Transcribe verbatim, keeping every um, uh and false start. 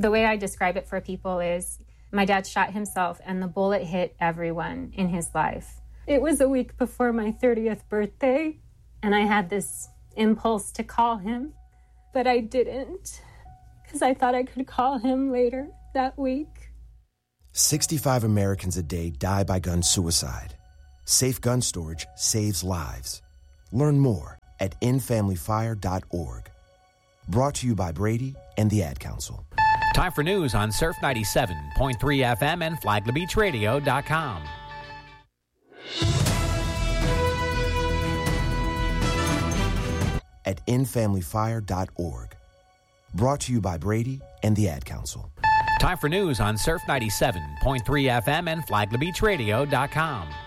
The way I describe it for people is my dad shot himself and the bullet hit everyone in his life. It was a week before my thirtieth birthday, and I had this impulse to call him, but I didn't because I thought I could call him later that week. sixty-five Americans a day die by gun suicide. Safe gun storage saves lives. Learn more at end family fire dot org. Brought to you by Brady and the Ad Council. Time for news on Surf ninety-seven point three F M and flagler beach radio dot com. At end family fire dot org. Brought to you by Brady and the Ad Council. Time for news on Surf ninety-seven point three F M and flagler beach radio dot com.